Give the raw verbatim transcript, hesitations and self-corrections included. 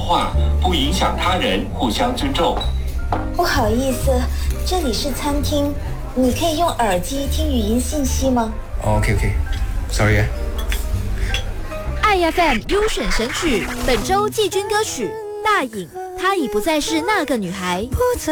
话，不影响他人，互相尊重。 不好意思，这里是餐厅，你可以用耳机听语音信息吗？ OK OK，Sorry 啊。 爱 F M 优选神曲，本周季军歌曲《大颖》，她已不再是那个女孩。 不再